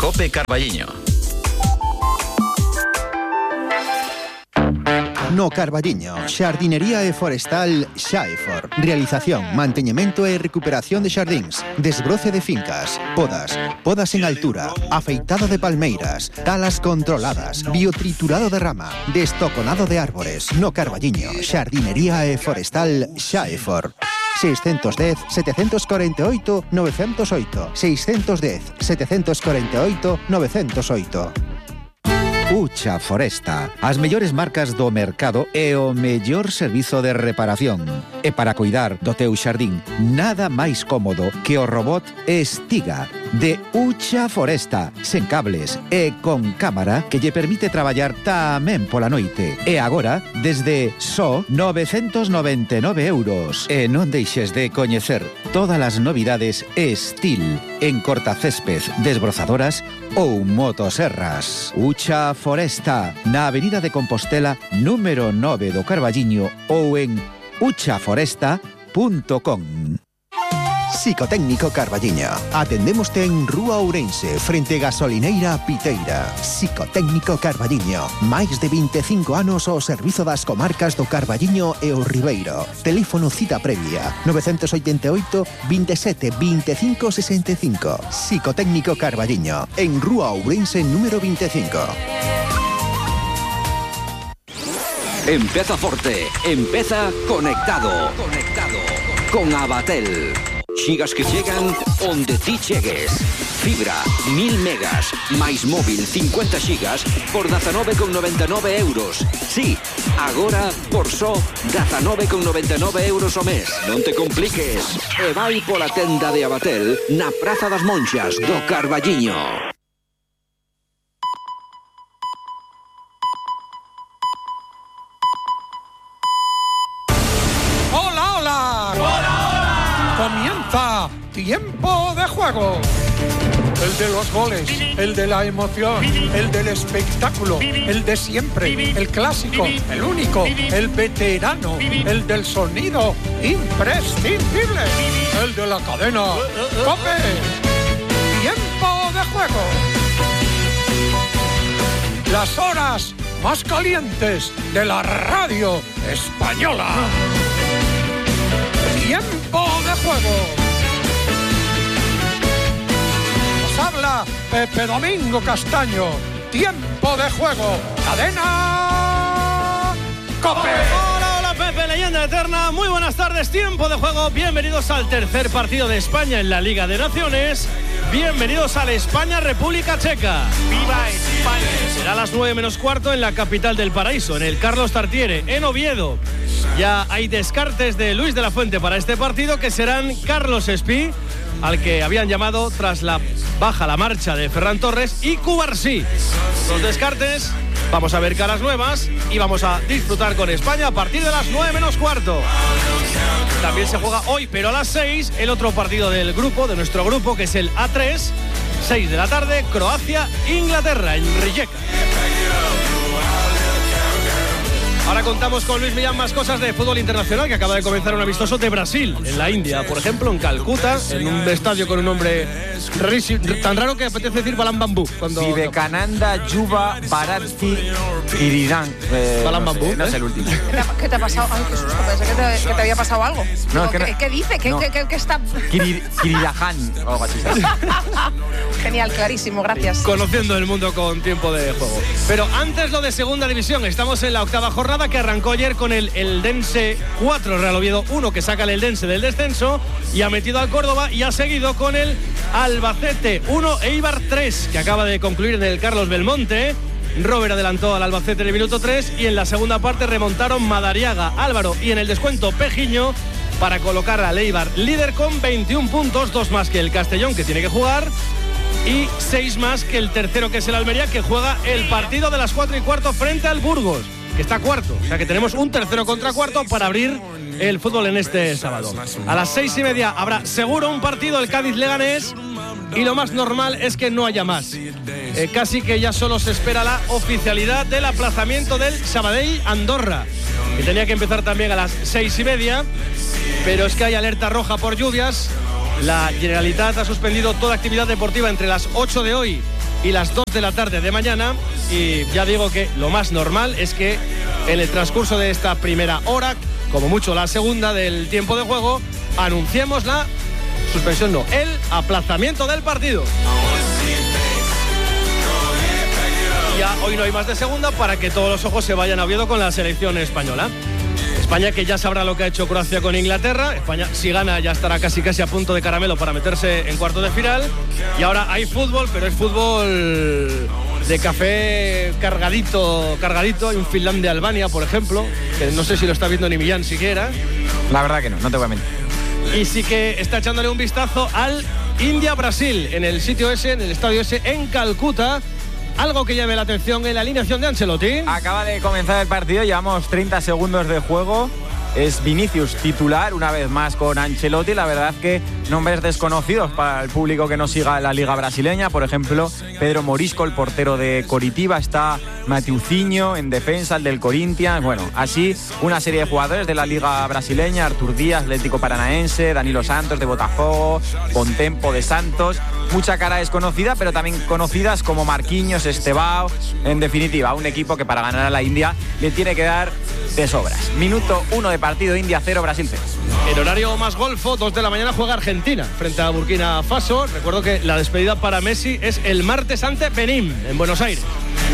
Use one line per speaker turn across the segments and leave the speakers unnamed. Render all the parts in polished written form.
Cope Carballiño.
No Carballiño, xardinería e forestal Xaefor. Realización, manteñemento e recuperación de xardíns, desbroce de fincas, podas en altura, afeitado de palmeiras, talas controladas, biotriturado de rama, destoconado de árbores. No Carballiño, xardinería e forestal Xaefor. 610 748 908 610 748 908. Ucha Foresta, as mellores marcas do mercado e o mellor servizo de reparación. E para cuidar do teu xardín, nada máis cómodo que o robot Estiga de Ucha Foresta, sen cables e con cámara que lle permite traballar tamén pola noite. E agora, desde só 999 euros. E non deixes de coñecer todas as novidades Estil en cortacésped, desbrozadoras ou motoserras. Ucha Foresta, na Avenida de Compostela, número 9 do Carballiño ou en uchaforesta.com. Psicotécnico Carballiño. Atendémoste en Rúa Ourense, frente Gasolineira Piteira. Psicotécnico Carballiño. Máis de 25 anos ao servizo das comarcas do Carballiño e o Ribeiro. Teléfono cita previa 988 27 25 65. Psicotécnico Carballiño. En Rúa Ourense número 25.
Empeza forte, empeza conectado. Con Abatel. Xigas que chegan onde ti chegues. Fibra, 1000 megas, máis móvil 50 xigas por 19,99 euros. Sí, agora por só 19,99 euros ao mes. Non te compliques. E vai pola tenda de Abatel na Praza das Monxas do Carballiño.
Comienza Tiempo de Juego. El de los goles, el de la emoción, el del espectáculo, el de siempre, el clásico, el único, el veterano, el del sonido imprescindible, el de la cadena COPE. Tiempo de Juego. Las horas más calientes de la radio española. Tiempo de Juego. Nos habla Pepe Domingo Castaño. Tiempo de Juego. Cadena COPE.
Hola, Pepe, leyenda eterna. Muy buenas tardes. Tiempo de Juego. Bienvenidos al tercer partido de España en la Liga de Naciones. Bienvenidos a la España-República Checa. ¡Viva España! Será a las 9 menos cuarto en la capital del paraíso, en el Carlos Tartiere, en Oviedo. Ya hay descartes de Luis de la Fuente para este partido, que serán Carlos Espí, al que habían llamado tras la marcha de Ferran Torres, y Cubarsí. Los descartes, vamos a ver caras nuevas y vamos a disfrutar con España a partir de las 9 menos cuarto. También se juega hoy, pero a las 6, el otro partido del grupo, de nuestro grupo, que es el A3, 6 de la tarde, Croacia-Inglaterra, en Rijeka. Ahora contamos con Luis Millán más cosas de fútbol internacional, que acaba de comenzar un amistoso de Brasil, en la India, por ejemplo, en Calcuta, en un estadio con un nombre tan raro que apetece decir Balam Bambú.
Vivekananda Yuva Bharatzi Iridan.
Balam Bambú.
No es el último.
¿Qué te ha pasado? Ay, qué susto, pensé que te había pasado algo.
No,
¿Qué dice? ¿Qué está...?
Kirirahan o algo así.
Genial, clarísimo, gracias.
Conociendo el mundo con tiempo de juego. Pero antes lo de segunda división, estamos en la octava jornada, que arrancó ayer con el Eldense 4, Real Oviedo 1, que saca el Eldense del descenso y ha metido al Córdoba, y ha seguido con el Albacete 1, Eibar 3, que acaba de concluir en el Carlos Belmonte. Robert adelantó al Albacete en el minuto 3 y en la segunda parte remontaron Madariaga, Álvaro y en el descuento Pejiño para colocar al Eibar líder con 21 puntos, 2 más que el Castellón, que tiene que jugar, y 6 más que el tercero, que es el Almería, que juega el partido de las 4:15 frente al Burgos, que está cuarto. O sea que tenemos un tercero contra cuarto para abrir el fútbol en este sábado. A las 6:30 habrá seguro un partido, el Cádiz-Leganés, y lo más normal es que no haya más. Casi que ya solo se espera la oficialidad del aplazamiento del Sabadell-Andorra, que tenía que empezar también a las 6:30, pero es que hay alerta roja por lluvias. La Generalitat ha suspendido toda actividad deportiva entre las 8 de hoy y las 2 de la tarde de mañana. Y ya digo que lo más normal es que en el transcurso de esta primera hora, como mucho la segunda del tiempo de juego, anunciemos la suspensión, no, el aplazamiento del partido. Ya hoy no hay más de segunda para que todos los ojos se vayan a Oviedo con la selección española. España, que ya sabrá lo que ha hecho Croacia con Inglaterra. España, si gana, ya estará casi a punto de caramelo para meterse en cuartos de final. Y ahora hay fútbol, pero es fútbol de café cargadito. Hay un Finlandia-Albania, por ejemplo, que no sé si lo está viendo ni Millán siquiera.
La verdad que no te voy a mentir.
Y sí que está echándole un vistazo al India-Brasil en el sitio ese, en el estadio ese, en Calcuta. Algo que llame la atención en la alineación de Ancelotti.
Acaba de comenzar el partido, llevamos 30 segundos de juego. Es Vinicius titular, una vez más con Ancelotti. La verdad que nombres desconocidos para el público que no siga la liga brasileña. Por ejemplo, Pedro Morisco, el portero de Coritiba. Está Mateuzinho en defensa, el del Corinthians. Bueno, así una serie de jugadores de la liga brasileña. Artur Díaz, Atlético Paranaense. Danilo Santos, de Botafogo. Bontempo, de Santos. Mucha cara desconocida, pero también conocidas como Marquinhos, Estebao. En definitiva, un equipo que para ganar a la India le tiene que dar de sobras. Minuto 1 de partido, India 0, Brasil 0.
En horario más golfo, 2 de la mañana, juega Argentina frente a Burkina Faso. Recuerdo que la despedida para Messi es el martes ante Benín, en Buenos Aires.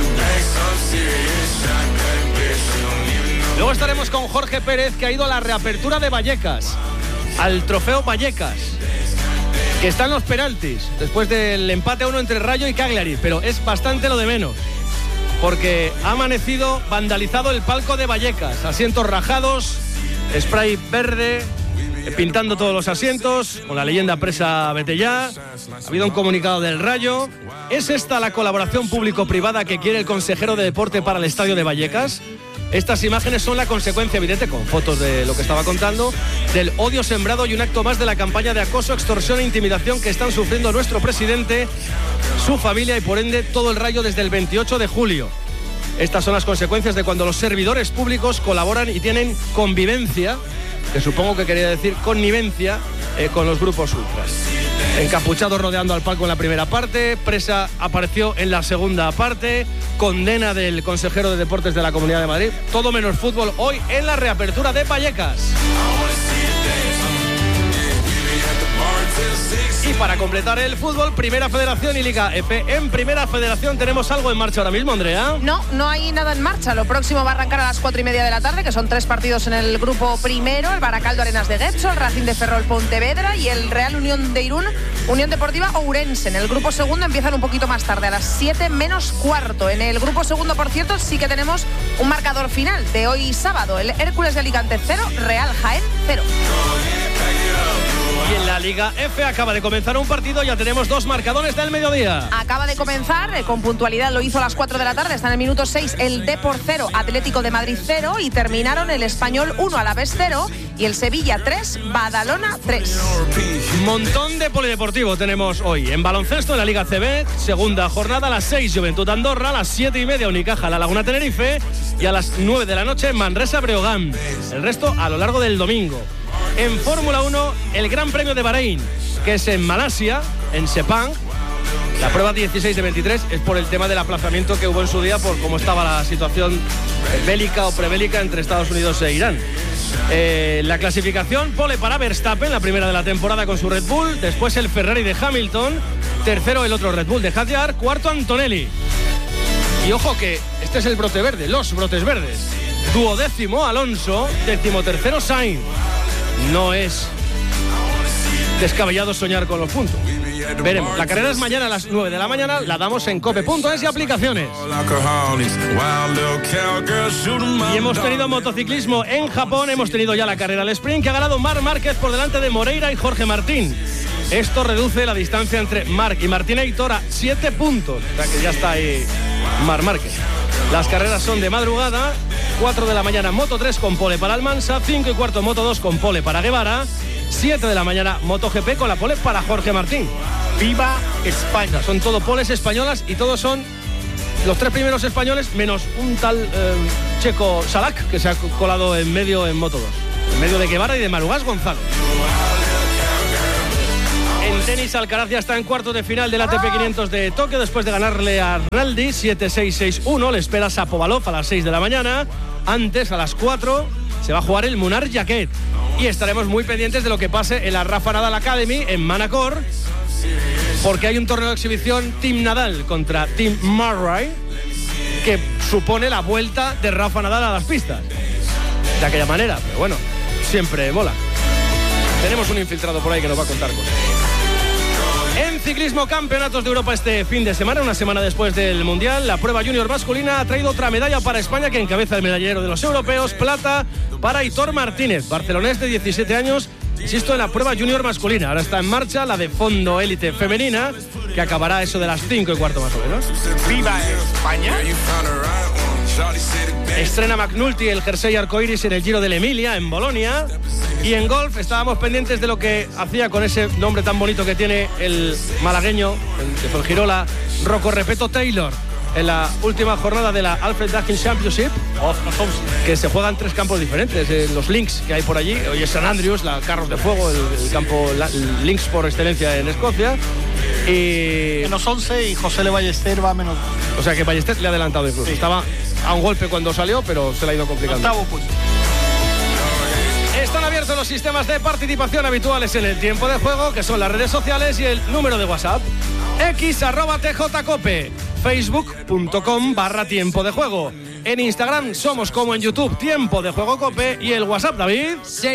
Luego estaremos con Jorge Pérez, que ha ido a la reapertura de Vallecas, al trofeo Vallecas, que está en los penaltis, después del empate a 1 entre Rayo y Cagliari, pero es bastante lo de menos, porque ha amanecido vandalizado el palco de Vallecas, asientos rajados, spray verde, pintando todos los asientos, con la leyenda presa vete ya. Ha habido un comunicado del Rayo. ¿Es esta la colaboración público-privada que quiere el consejero de deporte para el estadio de Vallecas? Estas imágenes son la consecuencia evidente, con fotos de lo que estaba contando, del odio sembrado y un acto más de la campaña de acoso, extorsión e intimidación que están sufriendo nuestro presidente, su familia y por ende todo el Rayo desde el 28 de julio. Estas son las consecuencias de cuando los servidores públicos colaboran y tienen convivencia, que supongo que quería decir connivencia, con los grupos ultras. Encapuchados rodeando al palco en la primera parte, presa apareció en la segunda parte, condena del consejero de deportes de la Comunidad de Madrid, todo menos fútbol hoy en la reapertura de Vallecas. Y para completar el fútbol, Primera Federación y Liga EP. En Primera Federación tenemos algo en marcha ahora mismo, Andrea.
No hay nada en marcha. Lo próximo va a arrancar a las 4:30 de la tarde, que son 3 partidos en el grupo primero: el Baracaldo Arenas de Getxo, el Racing de Ferrol Pontevedra y el Real Unión de Irún, Unión Deportiva Ourense. En el grupo segundo empiezan un poquito más tarde, a las 7 menos cuarto. En el grupo segundo, por cierto, sí que tenemos un marcador final de hoy sábado: el Hércules de Alicante 0, Real Jaén 0.
Y en la Liga F acaba de comenzar un partido, ya tenemos 2 marcadores del mediodía.
Acaba de comenzar, con puntualidad lo hizo a las 4 de la tarde, está en el minuto 6 el Depor 0, Atlético de Madrid 0 y terminaron el Español 1, Alavés 0 y el Sevilla 3, Badalona 3.
Montón de polideportivo tenemos hoy. En baloncesto, en la Liga CB, segunda jornada, a las 6 Juventud Andorra, a las 7:30 Unicaja La Laguna Tenerife y a las 9 de la noche Manresa Breogán. El resto a lo largo del domingo. En Fórmula 1, el Gran Premio de Bahrein, que es en Malasia, en Sepang. La prueba 16 de 23 es por el tema del aplazamiento que hubo en su día por cómo estaba la situación bélica o prebélica entre Estados Unidos e Irán. La clasificación, pole para Verstappen, la primera de la temporada con su Red Bull. Después el Ferrari de Hamilton. Tercero el otro Red Bull de Hadjar. Cuarto Antonelli. Y ojo que este es el brote verde, los brotes verdes. Duodécimo Alonso. 13º Sainz. No es descabellado soñar con los puntos. Veremos. La carrera es mañana a las 9 de la mañana. La damos en cope.es y aplicaciones. Y hemos tenido motociclismo en Japón. Hemos tenido ya la carrera al sprint, que ha ganado Marc Márquez por delante de Moreira y Jorge Martín. Esto reduce la distancia entre Marc y Martínez a 7 puntos. O sea que ya está ahí Marc Márquez. Las carreras son de madrugada. 4 de la mañana Moto 3 con pole para Almansa, 5 y cuarto Moto 2 con pole para Guevara, 7 de la mañana MotoGP con la pole para Jorge Martín. ¡Viva España! Son todo poles españolas y todos son los 3 primeros españoles, menos un tal checo Salak, que se ha colado en medio en Moto 2, en medio de Guevara y de Marugás Gonzalo. En tenis, Alcaraz ya está en cuartos de final del ATP 500 de Tokio después de ganarle a Arnaldi 7-6-6-1. Le espera Shapovalov a las 6 de la mañana. Antes, a las 4, se va a jugar el Munar Jaquet. Y estaremos muy pendientes de lo que pase en la Rafa Nadal Academy en Manacor, porque hay un torneo de exhibición Team Nadal contra Team Murray que supone la vuelta de Rafa Nadal a las pistas. De aquella manera, pero bueno, siempre mola. Tenemos un infiltrado por ahí que nos va a contar cosas. En ciclismo, campeonatos de Europa este fin de semana, una semana después del Mundial. La prueba junior masculina ha traído otra medalla para España, que encabeza el medallero de los europeos. Plata para Aitor Martínez, barcelonés de 17 años, insisto, en la prueba junior masculina. Ahora está en marcha la de fondo élite femenina, que acabará eso de las 5:15 más o menos.
¡Viva España!
Estrena McNulty el jersey arcoiris en el Giro de la Emilia, en Bolonia. Y en golf estábamos pendientes de lo que hacía con ese nombre tan bonito que tiene el malagueño, el de Fuengirola, Rocco Repeto Taylor, en la última jornada de la Alfred Dunhill Championship, que se juegan 3 campos diferentes, los links que hay por allí. Hoy es St Andrews, la Carros de Fuego, el campo links por excelencia en Escocia. Y
menos 11 y José Le Ballester va a menos 2.
O sea que Ballester le ha adelantado incluso. Sí. Estaba a un golpe cuando salió, pero se le ha ido complicando. Están abiertos los sistemas de participación habituales en el tiempo de juego, que son las redes sociales y el número de WhatsApp. x@tjcope, facebook.com/tiempo de juego. En Instagram somos como en YouTube, Tiempo de Juego Cope. Y el WhatsApp, David,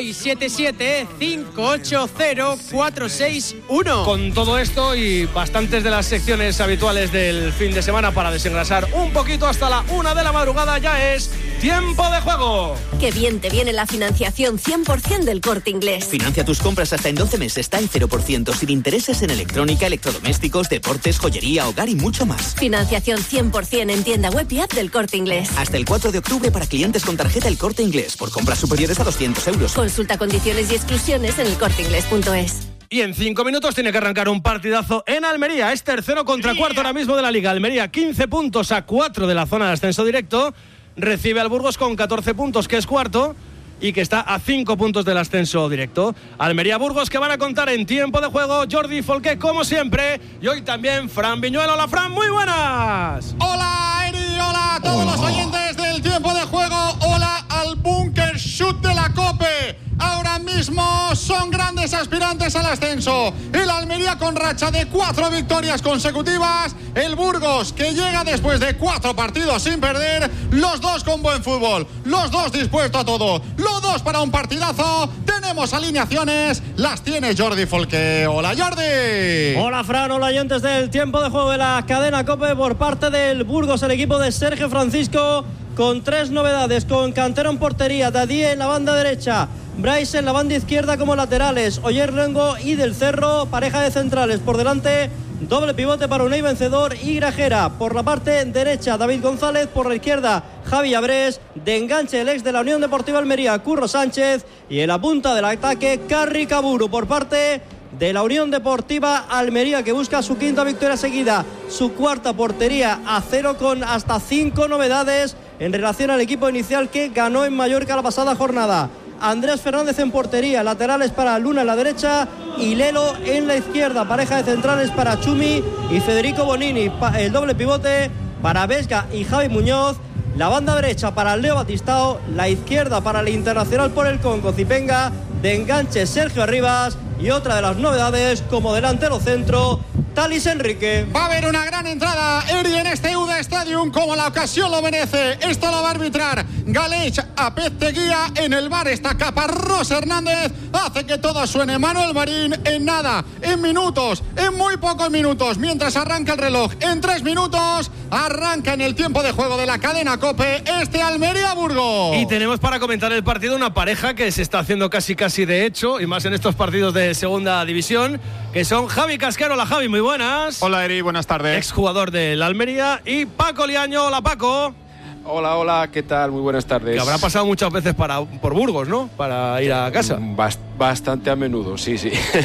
677-580-461.
Con todo esto y bastantes de las secciones habituales del fin de semana para desengrasar un poquito hasta la 1 de la madrugada, ya es Tiempo de Juego.
Qué bien te viene la financiación 100% del Corte Inglés.
Financia tus compras hasta en 12 meses, está en 0%, sin intereses, en electrónica, electrodomésticos, deportes, joyería, hogar y mucho más.
Financiación 100% en tienda web y app del Corte Inglés.
Hasta el 4 de octubre para clientes con tarjeta El Corte Inglés, por compras superiores a 200 euros.
Consulta condiciones y exclusiones en elcorteinglés.es.
Y en 5 minutos tiene que arrancar un partidazo en Almería. Es tercero contra cuarto ahora mismo de la Liga. Almería 15 puntos a 4 de la zona de ascenso directo. Recibe al Burgos con 14 puntos, que es cuarto, y que está a 5 puntos del ascenso directo. Almería-Burgos, que van a contar en tiempo de juego Jordi Folqué, como siempre, y hoy también Fran Viñuelo. Hola, Fran, muy buenas.
Hola, Eri, hola a todos los oyentes del tiempo de juego. Hola al Bunker Shoot de la COPE. Ahora mismo son grandes aspirantes al ascenso. El Almería con racha de 4 victorias consecutivas. El Burgos, que llega después de 4 partidos sin perder. Los dos con buen fútbol. Los dos dispuestos a todo. Los dos para un partidazo. Tenemos alineaciones. Las tiene Jordi Folqué. Hola, Jordi.
Hola, Fran. Hola, oyentes del tiempo de juego de la cadena COPE. Por parte del Burgos, el equipo de Sergio Francisco, con 3 novedades. Con Cantero en portería, Dadí en la banda derecha, Bryce en la banda izquierda como laterales, Oyer Rengo y Del Cerro, pareja de centrales. Por delante, doble pivote para Unai Vencedor y Grajera. Por la parte derecha, David González. Por la izquierda, Javi Abrés. De enganche, el ex de la Unión Deportiva Almería, Curro Sánchez. Y en la punta del ataque, Carri Caburu. Por parte de la Unión Deportiva Almería, que busca su 5ª victoria seguida, su 4ª portería a 0, con hasta 5 novedades en relación al equipo inicial que ganó en Mallorca la pasada jornada. Andrés Fernández en portería, laterales para Luna en la derecha y Lelo en la izquierda, pareja de centrales para Chumi y Federico Bonini, el doble pivote para Vesga y Javi Muñoz, la banda derecha para Leo Batistao, la izquierda para el internacional por el Congo Zipenga, de enganche Sergio Arribas, y otra de las novedades como delantero centro, Talis Enrique.
Va a haber una gran entrada, Eri, en este UDA Stadium, como la ocasión lo merece. Esto lo va a arbitrar Galech Apezteguía. En el bar está Caparrós Hernández. Hace que todo suene Manuel Marín en nada, en minutos, en muy pocos minutos. Mientras arranca el reloj, en 3 minutos, arranca en el tiempo de juego de la cadena COPE este Almería-Burgos.
Y tenemos para comentar el partido una pareja que se está haciendo casi de hecho, y más en estos partidos de segunda división, que son Javi Casquero. Hola, Javi, muy buenas.
Hola, Eri, buenas tardes.
Exjugador del Almería. Y Paco Liaño. Hola, Paco.
Hola, ¿qué tal? Muy buenas tardes.
Que habrá pasado muchas veces por Burgos, ¿no? Para ir a casa.
Bastante a menudo, sí.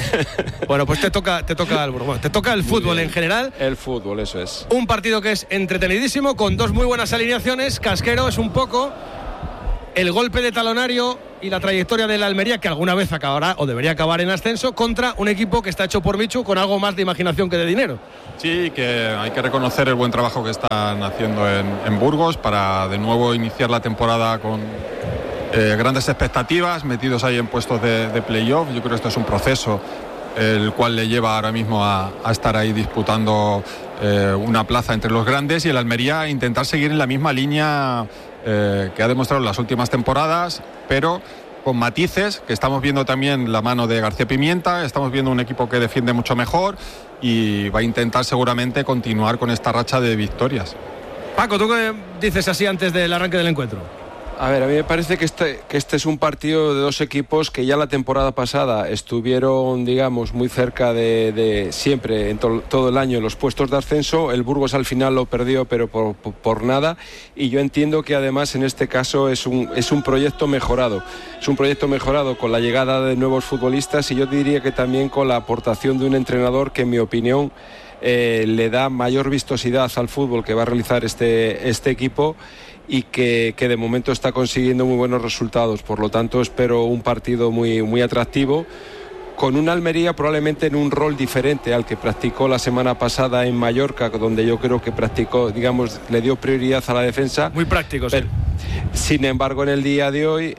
Bueno, pues te toca el Burgos. Bueno, te toca el fútbol en general.
El fútbol, eso es.
Un partido que es entretenidísimo, con 2 muy buenas alineaciones. Casquero es un poco el golpe de talonario y la trayectoria de la Almería, que alguna vez acabará o debería acabar en ascenso, contra un equipo que está hecho por Michu con algo más de imaginación que de dinero.
Sí, que hay que reconocer el buen trabajo que están haciendo en Burgos para de nuevo iniciar la temporada con grandes expectativas, metidos ahí en puestos de playoff. Yo creo que esto es un proceso el cual le lleva ahora mismo a estar ahí disputando una plaza entre los grandes, y el Almería a intentar seguir en la misma línea que ha demostrado en las últimas temporadas, pero con matices, que estamos viendo también la mano de García Pimienta, estamos viendo un equipo que defiende mucho mejor y va a intentar seguramente continuar con esta racha de victorias.
Paco, ¿tú qué dices así antes del arranque del encuentro?
A ver, a mí me parece que este es un partido de dos equipos que ya la temporada pasada estuvieron, digamos, muy cerca de siempre, en todo el año, en los puestos de ascenso. El Burgos al final lo perdió, pero por nada. Y yo entiendo que además en este caso es un proyecto mejorado. Es un proyecto mejorado con la llegada de nuevos futbolistas, y yo diría que también con la aportación de un entrenador que, en mi opinión, le da mayor vistosidad al fútbol que va a realizar este equipo, y que de momento está consiguiendo muy buenos resultados. Por lo tanto, espero un partido muy, muy atractivo, con una Almería probablemente en un rol diferente al que practicó la semana pasada en Mallorca, donde yo creo que practicó, digamos, le dio prioridad a la defensa.
Muy práctico, sí.
Sin embargo, en el día de hoy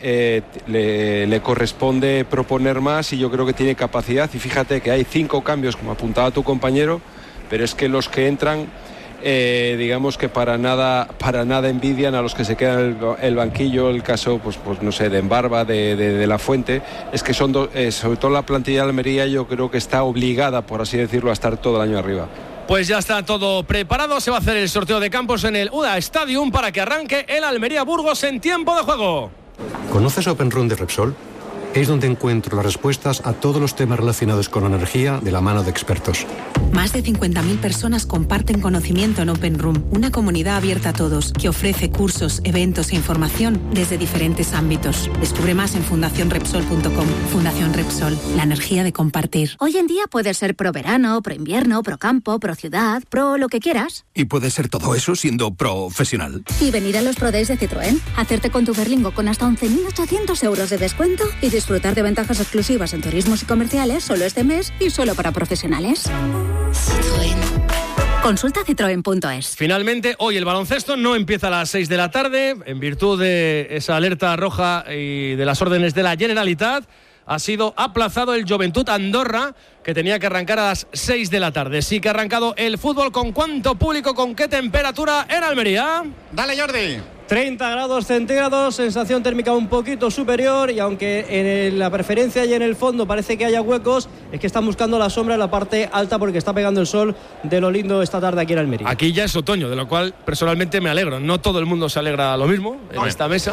le corresponde proponer más, y yo creo que tiene capacidad. Y fíjate que hay 5 cambios, como apuntaba tu compañero, pero es que los que entran, digamos que para nada envidian a los que se quedan en el banquillo. El caso, pues no sé, de Embarba, de La Fuente. Es que son sobre todo la plantilla de Almería, yo creo que está obligada, por así decirlo, a estar todo el año arriba.
Pues ya está todo preparado. Se va a hacer el sorteo de campos en el UDA Stadium para que arranque el Almería Burgos en tiempo de juego.
¿Conoces Open Room de Repsol? Es donde encuentro las respuestas a todos los temas relacionados con energía de la mano de expertos.
Más de 50.000 personas comparten conocimiento en Open Room, una comunidad abierta a todos que ofrece cursos, eventos e información desde diferentes ámbitos. Descubre más en fundacionrepsol.com. Fundación Repsol, la energía de compartir.
Hoy en día puedes ser pro verano, pro invierno, pro campo, pro ciudad, pro lo que quieras.
Y puedes ser todo eso siendo profesional.
Y venir a los Pro Days de Citroën, hacerte con tu Berlingo con hasta 11.800 euros de descuento y disfrutar de ventajas exclusivas en turismos y comerciales solo este mes y solo para profesionales. Citroën. Consulta citroen.es.
Finalmente, hoy el baloncesto no empieza a las 6 de la tarde, en virtud de esa alerta roja y de las órdenes de la Generalitat. Ha sido aplazado el Joventut Andorra, que tenía que arrancar a las 6 de la tarde. Sí que ha arrancado el fútbol. ¿Con cuánto público, con qué temperatura en Almería?
Dale, Jordi.
30 grados centígrados, sensación térmica un poquito superior, y aunque en la preferencia y en el fondo parece que haya huecos, es que están buscando la sombra en la parte alta porque está pegando el sol de lo lindo esta tarde aquí en Almería.
Aquí ya es otoño, de lo cual personalmente me alegro. No todo el mundo se alegra lo mismo en esta mesa,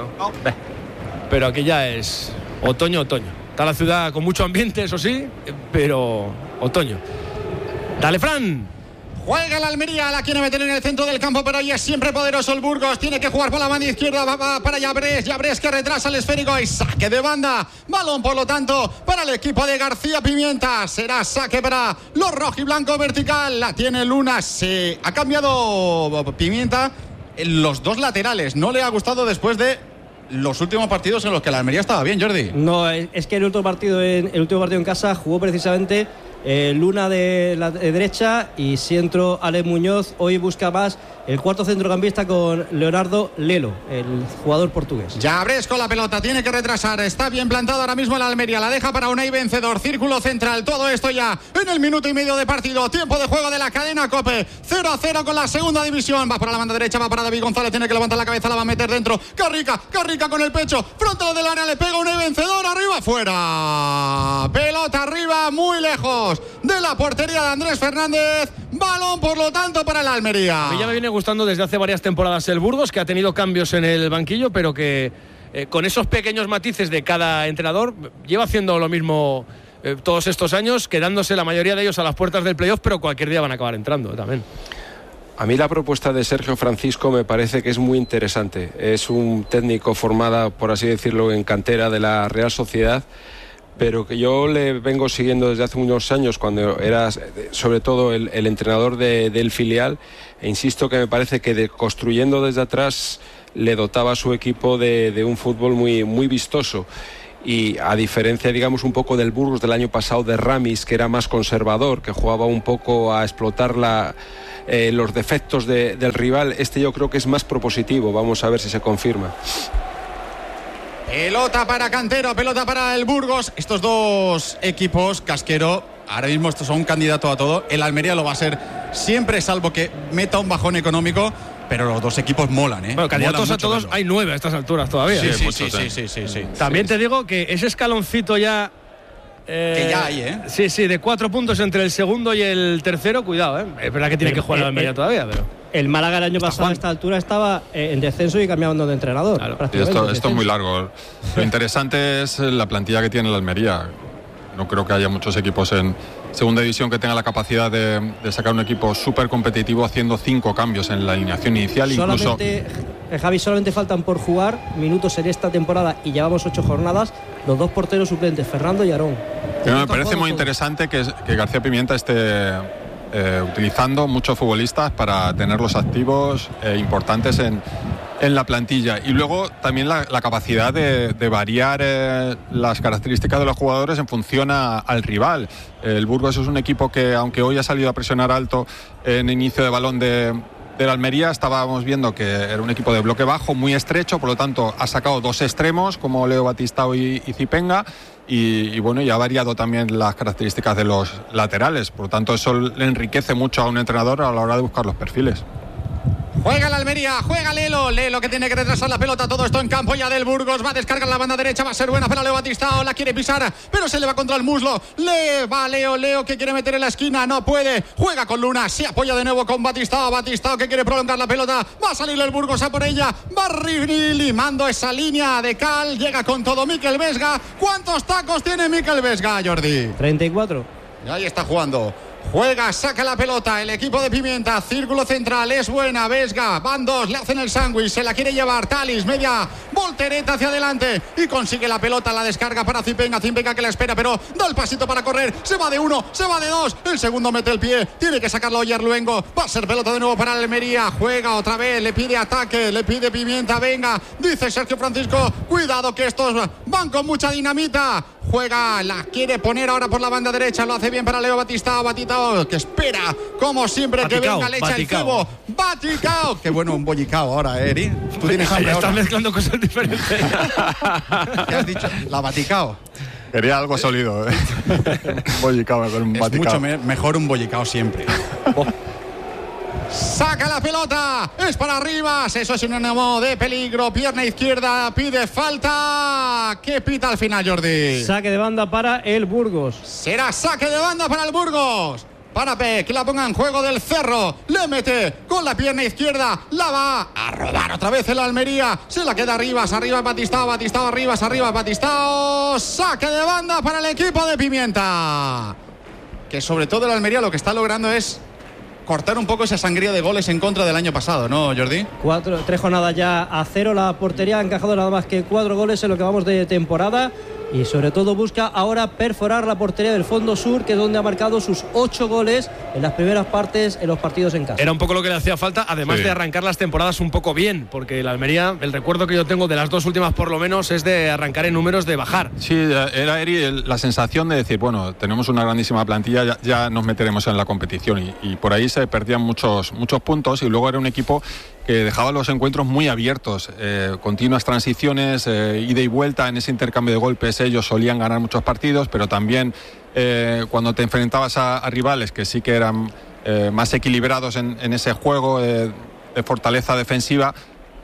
pero aquí ya es otoño. Está la ciudad con mucho ambiente, eso sí, pero otoño. Dale, Fran.
Juega la Almería, la quiere meter en el centro del campo, pero ahí es siempre poderoso el Burgos. Tiene que jugar por la banda izquierda, va para Llabrés, que retrasa el esférico y saque de banda. Balón, por lo tanto, para el equipo de García Pimienta. Será saque para los rojiblancos vertical. La tiene Luna, se ha cambiado Pimienta en los dos laterales. No le ha gustado después de los últimos partidos en los que la Almería estaba bien, Jordi.
No, es que el último partido en casa jugó precisamente Luna de la derecha y centro Alex Muñoz. Hoy busca más el cuarto centrocampista con Leonardo Lelo, el jugador portugués.
Llabrés con la pelota, tiene que retrasar. Está bien plantado ahora mismo en la Almería. La deja para Unai Vencedor, círculo central. Todo esto ya en el minuto y medio de partido. Tiempo de juego de la cadena COPE. 0-0 con la segunda división. Va por la banda derecha, va para David González. Tiene que levantar la cabeza, la va a meter dentro. Carrica con el pecho. Frontal del área, le pega Unai Vencedor. Arriba, fuera. Pelota arriba, muy lejos de la portería de Andrés Fernández. Balón, por lo tanto, para la Almería.
Ya me viene gustando desde hace varias temporadas el Burgos, que ha tenido cambios en el banquillo, pero que con esos pequeños matices de cada entrenador lleva haciendo lo mismo todos estos años, quedándose la mayoría de ellos a las puertas del playoff, pero cualquier día van a acabar entrando también.
A mí la propuesta de Sergio Francisco me parece que es muy interesante. Es un técnico formado, por así decirlo, en cantera de la Real Sociedad, pero que yo le vengo siguiendo desde hace unos años, cuando era sobre todo el entrenador del filial, e insisto que me parece que construyendo desde atrás le dotaba a su equipo de un fútbol muy, muy vistoso. Y a diferencia, digamos, un poco del Burgos del año pasado de Ramis, que era más conservador, que jugaba un poco a explotar los defectos del rival, este yo creo que es más propositivo. Vamos a ver si se confirma.
Pelota para Cantero, pelota para el Burgos. Estos dos equipos, Casquero, ahora mismo estos son un candidato a todo. El Almería lo va a ser siempre, salvo que meta un bajón económico. Pero los dos equipos molan, ¿eh?
Bueno, candidatos a todos
verlo.
Hay 9 a estas alturas todavía.
Sí.
También te digo que ese escaloncito ya...
que ya hay, ¿eh?
Sí, de 4 puntos entre el segundo y el tercero, cuidado, ¿eh? Es verdad que tiene que jugar el Almería todavía, pero...
El Málaga el año pasado a esta altura estaba en descenso y cambiando de entrenador.
Claro. Esto es muy largo. Lo interesante es la plantilla que tiene el Almería. No creo que haya muchos equipos en segunda división que tengan la capacidad de sacar un equipo súper competitivo haciendo 5 cambios en la alineación inicial.
Solamente, Javi, solamente faltan por jugar minutos en esta temporada y llevamos 8 jornadas los 2 porteros suplentes, Fernando y Aarón.
Me parece muy interesante que García Pimienta esté utilizando muchos futbolistas para tenerlos activos importantes en la plantilla, y luego también la capacidad de variar las características de los jugadores en función al rival. El Burgos es un equipo que, aunque hoy ha salido a presionar alto en inicio de balón del Almería, estábamos viendo que era un equipo de bloque bajo muy estrecho, por lo tanto ha sacado 2 extremos como Leo Batistao y Zipenga, y bueno, y ha variado también las características de los laterales, por lo tanto eso le enriquece mucho a un entrenador a la hora de buscar los perfiles.
Juega el Almería, juega Lelo que tiene que retrasar la pelota, todo esto en campo ya del Burgos, va a descargar la banda derecha, va a ser buena para Leo Batistao, la quiere pisar, pero se le va contra el muslo, va Leo que quiere meter en la esquina, no puede, juega con Luna, se apoya de nuevo con Batistao que quiere prolongar la pelota, va a salir el Burgos a por ella, va limando esa línea de cal, llega con todo Mikel Vesga. ¿Cuántos tacos tiene Mikel Vesga, Jordi?
34.
Y ahí está jugando. Juega, saca la pelota, el equipo de Pimienta, círculo central, es buena, Vesga, van 2, le hacen el sándwich, se la quiere llevar Talis, media voltereta hacia adelante y consigue la pelota, la descarga para Zipenga que la espera, pero da el pasito para correr, se va de 1, se va de 2, el segundo mete el pie, tiene que sacarlo Oyerluengo, va a ser pelota de nuevo para Almería, juega otra vez, le pide ataque, le pide Pimienta, venga, dice Sergio Francisco, cuidado que estos van con mucha dinamita. Juega, la quiere poner ahora por la banda derecha, lo hace bien para Leo Batistao, que espera, como siempre, que venga, le echa el cebo. Baticao, qué bueno un bollicao ahora, Eri. Tú tienes hambre ahora.
Estás mezclando cosas diferentes.
¿Qué has dicho? La Baticao.
Quería algo sólido, ¿eh? Un bollicao con un baticao.
Es mucho mejor un bollicao siempre. Saca la pelota, es para Rivas, eso es un sinónimo de peligro, pierna izquierda, pide falta. ¿Qué pita al final, Jordi?
Saque de banda para el Burgos.
Será saque de banda para el Burgos. Para que la ponga en juego del Cerro, le mete con la pierna izquierda, la va a robar otra vez el Almería, se la queda arriba Batistao, arriba Batistao, saque de banda para el equipo de Pimienta, que sobre todo el Almería lo que está logrando es cortar un poco esa sangría de goles en contra del año pasado, ¿no, Jordi?
3 jornadas ya a 0, la portería ha encajado nada más que 4 goles en lo que vamos de temporada. Y sobre todo busca ahora perforar la portería del fondo sur, que es donde ha marcado sus 8 goles en las primeras partes en los partidos en casa.
Era un poco lo que le hacía falta, además de arrancar las temporadas un poco bien, porque el Almería, el recuerdo que yo tengo de las 2 últimas por lo menos es de arrancar en números de bajar.
Sí, era Eri la sensación de decir, bueno, tenemos una grandísima plantilla, ya nos meteremos en la competición, y por ahí se perdían muchos puntos, y luego era un equipo que dejaba los encuentros muy abiertos, continuas transiciones, ida y vuelta en ese intercambio de golpes. Ellos solían ganar muchos partidos, pero también cuando te enfrentabas a rivales que sí que eran más equilibrados en ese juego de fortaleza defensiva,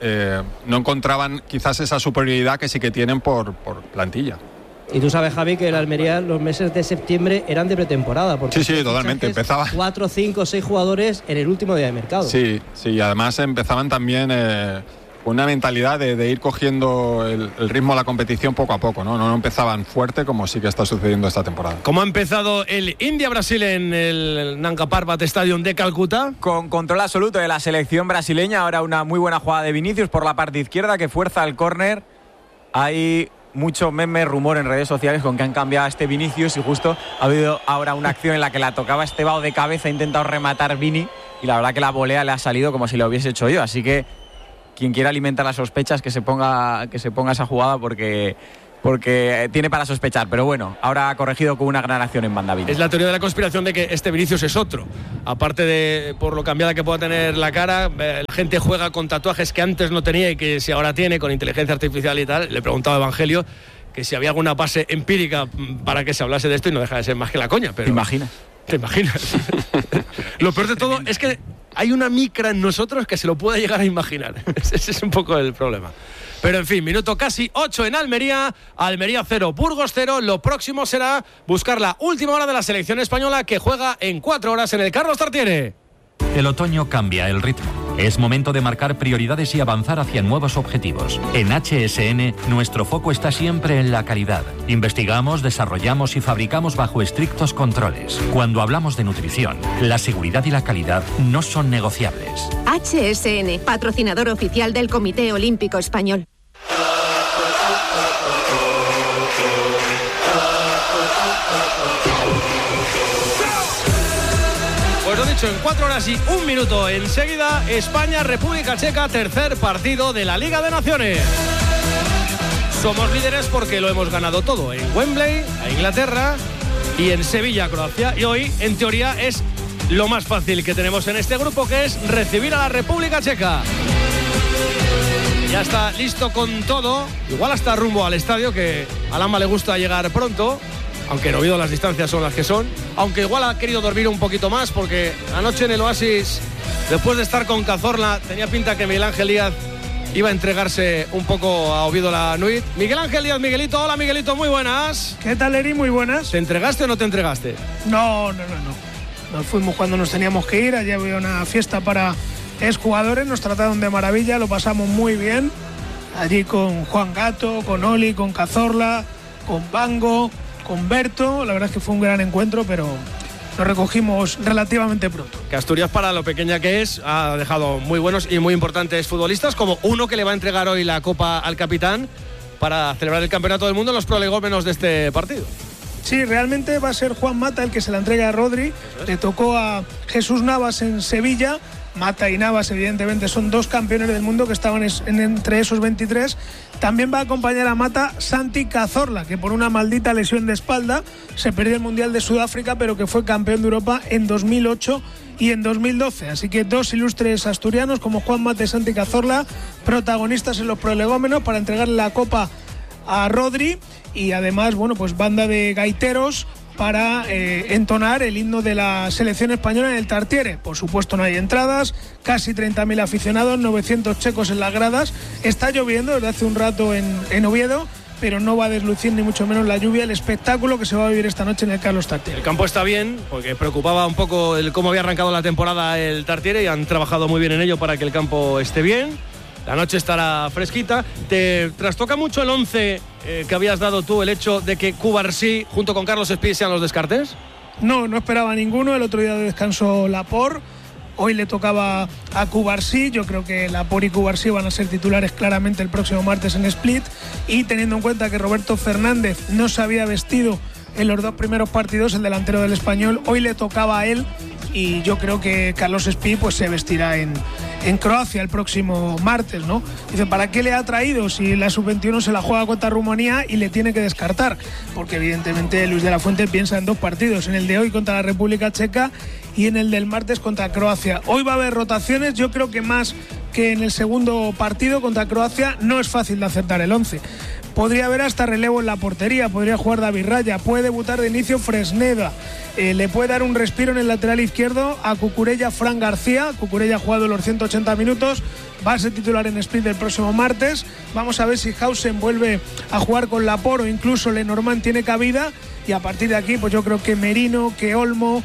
no encontraban quizás esa superioridad que sí que tienen por plantilla.
Y tú sabes, Javi, que el Almería los meses de septiembre eran de pretemporada. Porque
sí, totalmente. Empezaba
4, 5, 6 jugadores en el último día de mercado.
Sí, y además empezaban también con una mentalidad de ir cogiendo el ritmo de la competición poco a poco, ¿no? No empezaban fuerte como sí que está sucediendo esta temporada.
¿Cómo ha empezado el India-Brasil en el Nanga Parbat Stadium de Calcuta?
Con control absoluto de la selección brasileña. Ahora una muy buena jugada de Vinicius por la parte izquierda que fuerza el córner. Hay mucho meme, rumor en redes sociales con que han cambiado a este Vinicius, y justo ha habido ahora una acción en la que la tocaba Estevao de cabeza, ha intentado rematar Vini y la verdad que la volea le ha salido como si lo hubiese hecho yo, así que quien quiera alimentar las sospechas que se ponga esa jugada porque tiene para sospechar, pero bueno, ahora ha corregido con una gran acción en banda.
Es la teoría de la conspiración de que este Vinicius es otro, aparte de por lo cambiada que pueda tener la cara. La gente juega con tatuajes que antes no tenía y que si ahora tiene, con inteligencia artificial y tal. Le preguntaba a Evangelio que si había alguna base empírica para que se hablase de esto, y no deja de ser más que la coña. Pero
¿te imaginas?
Lo peor de todo es que hay una micra en nosotros que se lo puede llegar a imaginar. Ese es un poco el problema. Pero en fin, minuto casi 8 en Almería 0, Burgos 0. Lo próximo será buscar la última hora de la selección española, que juega en 4 horas en el Carlos Tartiere.
El otoño cambia el ritmo. Es momento de marcar prioridades y avanzar hacia nuevos objetivos. En HSN, nuestro foco está siempre en la calidad. Investigamos, desarrollamos y fabricamos bajo estrictos controles. Cuando hablamos de nutrición, la seguridad y la calidad no son negociables.
HSN, patrocinador oficial del Comité Olímpico Español.
Pues lo dicho, en 4 horas y 1 minuto enseguida, España-República Checa, tercer partido de la Liga de Naciones. Somos líderes porque lo hemos ganado todo, en Wembley, a Inglaterra y en Sevilla, Croacia. Y hoy, en teoría, es lo más fácil que tenemos en este grupo, que es recibir a la República Checa. Ya está listo con todo, igual hasta rumbo al estadio, que a Lama le gusta llegar pronto, aunque en Oviedo las distancias son las que son, aunque igual ha querido dormir un poquito más, porque anoche en el Oasis, después de estar con Cazorla, tenía pinta que Miguel Ángel Díaz iba a entregarse un poco a Oviedo la nuit. Miguel Ángel Díaz, Miguelito. Hola, Miguelito, muy buenas.
¿Qué tal, Eri? Muy buenas.
¿Te entregaste o no te entregaste?
No. Nos fuimos cuando nos teníamos que ir. Allí había una fiesta para exjugadores, nos trataron de maravilla, lo pasamos muy bien. Allí con Juan Gato, con Oli, con Cazorla, con Bango, con Berto. La verdad es que fue un gran encuentro, pero lo recogimos relativamente pronto.
Que Asturias, para lo pequeña que es, ha dejado muy buenos y muy importantes futbolistas, como uno que le va a entregar hoy la copa al capitán para celebrar el campeonato del mundo en los prolegómenos de este partido.
Sí, realmente va a ser Juan Mata el que se la entrega a Rodri. Le tocó a Jesús Navas en Sevilla. Mata y Navas, evidentemente, son dos campeones del mundo que estaban entre esos 23. También va a acompañar a Mata Santi Cazorla, que por una maldita lesión de espalda se perdió el Mundial de Sudáfrica, pero que fue campeón de Europa en 2008 y en 2012. Así que dos ilustres asturianos como Juan Mata y Santi Cazorla, protagonistas en los prolegómenos para entregarle la copa a Rodri. Y además, bueno, pues banda de gaiteros para entonar el himno de la selección española en el Tartiere. Por supuesto no hay entradas, casi 30.000 aficionados, 900 checos en las gradas. Está lloviendo desde hace un rato en Oviedo, pero no va a deslucir ni mucho menos la lluvia, el espectáculo que se va a vivir esta noche en el Carlos Tartiere.
El campo está bien, porque preocupaba un poco el cómo había arrancado la temporada el Tartiere, y han trabajado muy bien en ello para que el campo esté bien. La noche estará fresquita. ¿Te trastoca mucho el 11 que habías dado tú, el hecho de que Cubarsí junto con Carlos Espí sean los descartes?
No esperaba ninguno. El otro día de descanso Laporte. Hoy le tocaba a Cubarsí. Yo creo que Laporte y Cubarsí van a ser titulares claramente el próximo martes en Split. Y teniendo en cuenta que Roberto Fernández no se había vestido en los dos primeros partidos, el delantero del Español, hoy le tocaba a él. Y yo creo que Carlos Espí pues se vestirá en Croacia el próximo martes, ¿no? Dice, ¿para qué le ha traído si la sub-21 se la juega contra Rumanía y le tiene que descartar? Porque evidentemente Luis de la Fuente piensa en dos partidos, en el de hoy contra la República Checa y en el del martes contra Croacia. Hoy va a haber rotaciones, yo creo que más que en el segundo partido contra Croacia. No es fácil de acertar el 11. Podría haber hasta relevo en la portería, podría jugar David Raya, puede debutar de inicio Fresneda, le puede dar un respiro en el lateral izquierdo a Cucurella Fran García. Cucurella ha jugado los 180 minutos, va a ser titular en Split el próximo martes. Vamos a ver si Hausen vuelve a jugar con Laporte o incluso Lenormand tiene cabida, y a partir de aquí pues yo creo que Merino, que Olmo,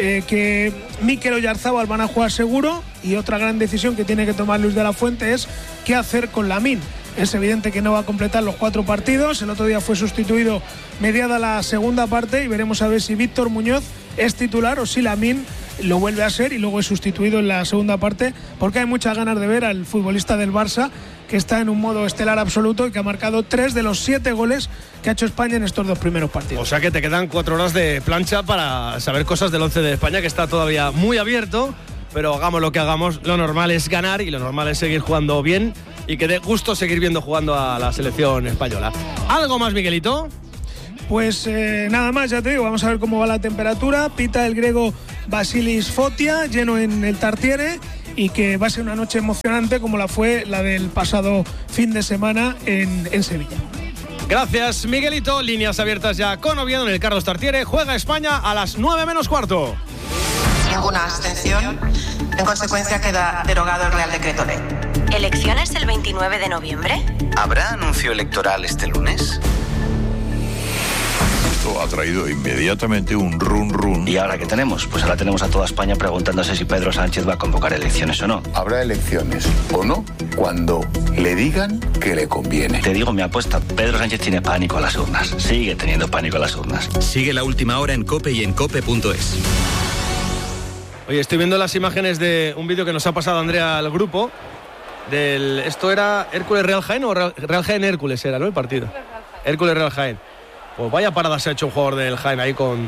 que Mikel Oyarzábal van a jugar seguro. Y otra gran decisión que tiene que tomar Luis de la Fuente es qué hacer con Lamine. Es evidente que no va a completar los 4 partidos. El otro día fue sustituido mediada la segunda parte y veremos a ver si Víctor Muñoz es titular o si Lamine lo vuelve a ser y luego es sustituido en la segunda parte, porque hay muchas ganas de ver al futbolista del Barça, que está en un modo estelar absoluto y que ha marcado 3 de los 7 goles que ha hecho España en estos 2 primeros partidos.
O sea que te quedan 4 horas de plancha para saber cosas del 11 de España, que está todavía muy abierto. pero hagamos lo que hagamos, lo normal es ganar y lo normal es seguir jugando bien y que dé gusto seguir viendo jugando a la selección española. ¿Algo más, Miguelito?
Pues nada más, ya te digo, vamos a ver cómo va la temperatura. Pita el griego Vasilis Fotia, lleno en el Tartiere, y que va a ser una noche emocionante como la fue la del pasado fin de semana en Sevilla.
Gracias, Miguelito. Líneas abiertas ya con Oviedo en el Carlos Tartiere. Juega España a las 9 menos cuarto.
Ninguna abstención. En consecuencia queda derogado el Real Decreto Ley.
¿Elecciones el 29 de noviembre?
¿Habrá anuncio electoral este lunes?
Esto ha traído inmediatamente un run.
¿Y ahora qué tenemos? Pues ahora tenemos a toda España preguntándose si Pedro Sánchez va a convocar elecciones o no.
Habrá elecciones o no cuando le digan que le conviene.
Te digo mi apuesta, Pedro Sánchez tiene pánico a las urnas. Sigue teniendo pánico a las urnas.
Sigue La Última Hora en COPE y en COPE.es.
Oye, estoy viendo las imágenes de un vídeo que nos ha pasado Andrea al grupo. ¿Esto era Hércules Real Jaén o Real Jaén Hércules era, ¿no? El partido. Hércules Real Jaén. Pues vaya parada se ha hecho un jugador del Jaén ahí con...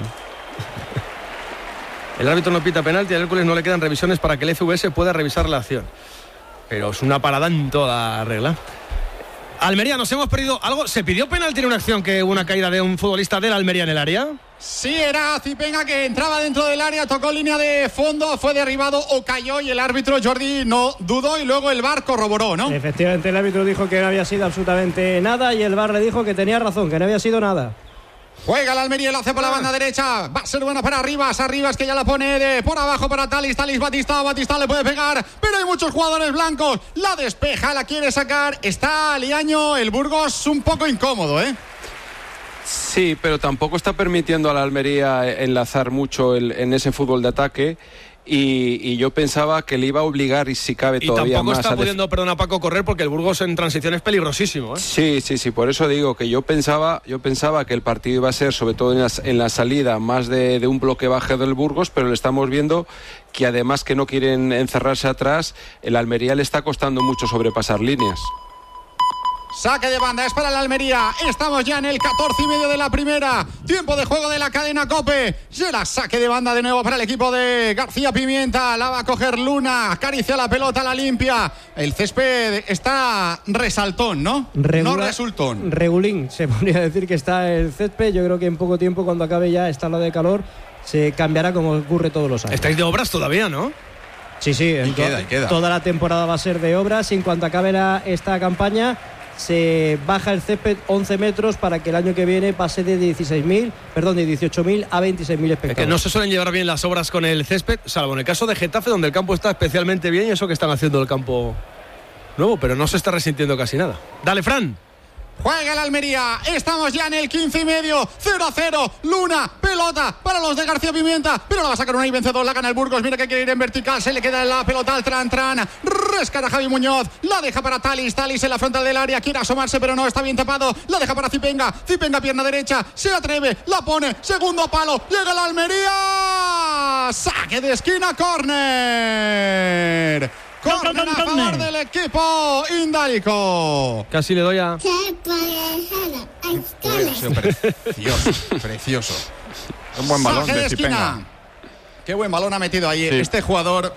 El árbitro no pita penalti, al Hércules no le quedan revisiones para que el FVS pueda revisar la acción. Pero es una parada en toda regla. Almería, nos hemos perdido algo. ¿Se pidió penalti en una acción que hubo una caída de un futbolista del Almería en el área?
Sí, era Zipenga que entraba dentro del área, tocó línea de fondo, fue derribado o cayó y el árbitro Jordi no dudó y luego el VAR corroboró, ¿no?
Efectivamente, el árbitro dijo que no había sido absolutamente nada y el VAR le dijo que tenía razón, que no había sido nada.
Juega el Almería, lo hace por la banda derecha. Va a ser bueno para Arribas que ya la pone de por abajo para Talis Batistao le puede pegar, pero hay muchos jugadores blancos. La despeja, la quiere sacar. Está Liaño, el Burgos un poco incómodo, ¿eh?
Sí, pero tampoco está permitiendo a la Almería enlazar mucho en ese fútbol de ataque. Y yo pensaba que le iba a obligar, y si cabe todavía más. Y
tampoco está pudiendo, perdona Paco, correr porque el Burgos en transición es peligrosísimo, ¿eh?
Sí, por eso digo que yo pensaba que el partido iba a ser, sobre todo en la salida, más de un bloque bajo del Burgos, pero le estamos viendo que además que no quieren encerrarse atrás, el Almería le está costando mucho sobrepasar líneas.
Saque de banda, es para la Almería. Estamos ya en el 14:30 de la primera. Tiempo de juego de la cadena COPE. Será saque de banda de nuevo para el equipo de García Pimienta. La va a coger Luna. Acaricia la pelota, la limpia. El césped está resaltón, ¿no? No resultón.
Regulín, se podría decir que está el césped. Yo creo que en poco tiempo, cuando acabe ya esta ola de calor, se cambiará como ocurre todos los años.
Estáis de obras todavía, ¿no?
Sí, queda. Toda la temporada va a ser de obras y en cuanto acabe esta campaña se baja el césped 11 metros para que el año que viene pase de 18.000 a 26.000 espectadores.
Es que no se suelen llevar bien las obras con el césped, salvo en el caso de Getafe, donde el campo está especialmente bien y eso que están haciendo el campo nuevo, pero no se está resintiendo casi nada. Dale, Fran.
Juega el Almería, estamos ya en el 15:30, 0-0, Luna, pelota para los de García Pimienta, pero la va a sacar una y vencedor, la gana el Burgos, mira que quiere ir en vertical, se le queda la pelota al Tran, rescata Javi Muñoz, la deja para Talis en la frontal del área, quiere asomarse pero no, está bien tapado, la deja para Zipenga pierna derecha, se atreve, la pone, segundo palo, llega el Almería, saque de esquina, córner. Corner a favor del equipo indálico.
Casi le doy a...
Precioso.
Un buen balón
de esquina. Qué buen balón ha metido ahí. Sí. Este jugador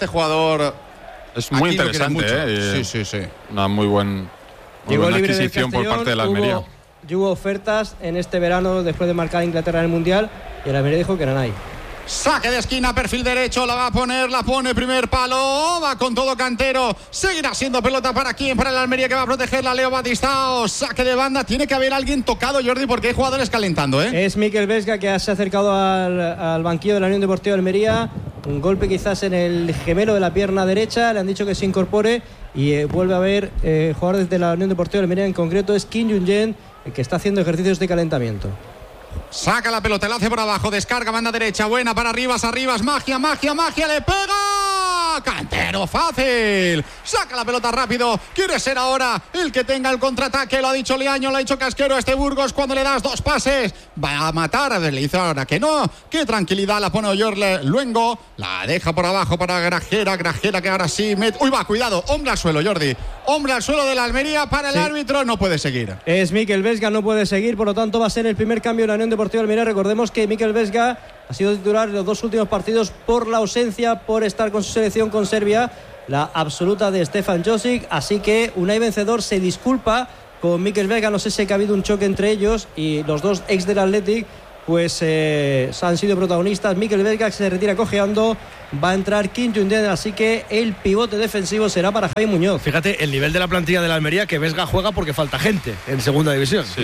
es muy interesante,
Sí.
Una muy buena adquisición por parte de la Almería.
Hubo ofertas en este verano después de marcar a Inglaterra en el Mundial y el Almería dijo que no hay.
Saque de esquina, perfil derecho, la va a poner, la pone, primer palo, va con todo Cantero, seguirá siendo pelota para quién, para el Almería que va a protegerla, Leo Batistao, saque de banda, tiene que haber alguien tocado, Jordi, porque hay jugadores calentando, ¿eh?
Es Mikel Vesga que se ha acercado al banquillo de la Unión Deportiva de Almería, un golpe quizás en el gemelo de la pierna derecha, le han dicho que se incorpore y vuelve a ver jugador desde la Unión Deportiva de Almería, en concreto es Kim Jung-jen, que está haciendo ejercicios de calentamiento.
Saca la pelota, la hace por abajo, descarga, banda derecha, buena para Arribas, magia, le pega, Cantero, fácil, saca la pelota rápido, quiere ser ahora el que tenga el contraataque, lo ha dicho Liaño, lo ha dicho Casquero, a este Burgos, cuando le das dos pases, va a matar, le dice ahora que no, qué tranquilidad, la pone Oyorle, Luengo, la deja por abajo para Grajera que ahora sí, cuidado, hombre al suelo, Jordi, hombre al suelo de la Almería para el árbitro, no puede seguir.
Es Mikel Vesga, no puede seguir, por lo tanto va a ser el primer cambio en la Unión Deportiva Almería. Recordemos que Mikel Vesga ha sido titular en los 2 últimos partidos por la ausencia, por estar con su selección con Serbia, la absoluta de Stefan Josic. Así que Unai Vencedor se disculpa con Mikel Berga. No sé si ha habido un choque entre ellos y los dos ex del Athletic pues han sido protagonistas. Mikel Berga se retira cojeando, va a entrar Kim Jong-un, así que el pivote defensivo será para Javi Muñoz.
Fíjate el nivel de la plantilla de la Almería, que Vesga juega porque falta gente en segunda división.
Sí.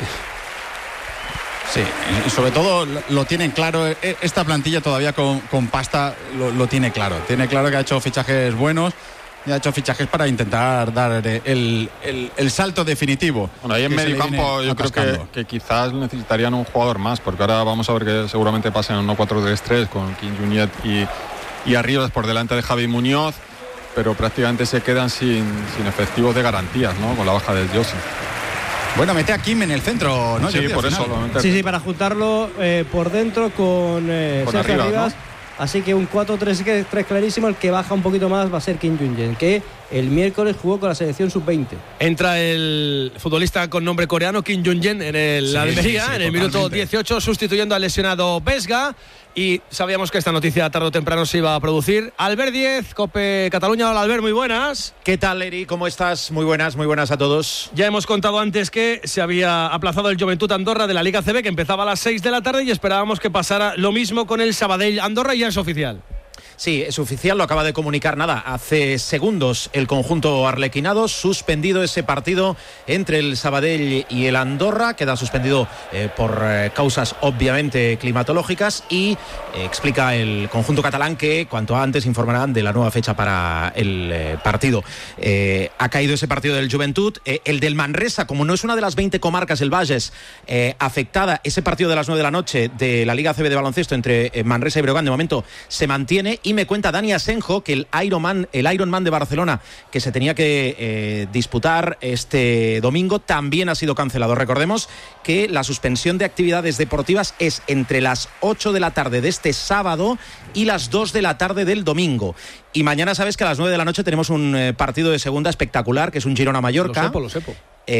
Sí, y sobre todo lo tienen claro, esta plantilla todavía con pasta lo tiene claro. Tiene claro que ha hecho fichajes buenos y ha hecho fichajes para intentar dar el salto definitivo.
Bueno, ahí en medio campo yo creo que quizás necesitarían un jugador más, porque ahora vamos a ver que seguramente pasen un 1-4-3-3 con Kim Jong-un y Arribas por delante de Javi Muñoz, pero prácticamente se quedan sin efectivos de garantías, ¿no? Con la baja del Josip.
Bueno, mete a Kim en el centro, ¿no?
Sí, por eso.
Sí, para juntarlo por dentro con Sergio Arribas, ¿no? Así que un 4-3-3 clarísimo. El que baja un poquito más va a ser Kim Jong-un, que el miércoles jugó con la selección sub-20.
Entra el futbolista con nombre coreano Kim Jong-un en el Almería, en el minuto 18, sustituyendo al lesionado Vesga. Y sabíamos que esta noticia tarde o temprano se iba a producir. Albert Díez, COPE Cataluña. Hola Albert, muy buenas.
¿Qué tal, Eri? ¿Cómo estás? Muy buenas a todos.
Ya hemos contado antes que se había aplazado el Joventut Andorra de la Liga CB, que empezaba a las 6 de la tarde, y esperábamos que pasara lo mismo con el Sabadell Andorra, y ya es oficial.
Sí, es oficial, lo acaba de comunicar hace segundos el conjunto arlequinado. Suspendido ese partido entre el Sabadell y el Andorra, queda suspendido por causas obviamente climatológicas, y explica el conjunto catalán que cuanto antes informarán de la nueva fecha para el partido. Ha caído ese partido del Joventut, el del Manresa, como no es una de las 20 comarcas, el Valles, afectada. Ese partido de las 9 de la noche de la Liga CB de baloncesto entre Manresa y Breogán de momento se mantiene. Y me cuenta Dani Asenjo que el Ironman de Barcelona, que se tenía que disputar este domingo, también ha sido cancelado. Recordemos que la suspensión de actividades deportivas es entre las 8 de la tarde de este sábado y las 2 de la tarde del domingo. Y mañana sabes que a las 9 de la noche tenemos un partido de segunda espectacular, que es un Girona-Mallorca.
Lo sepo.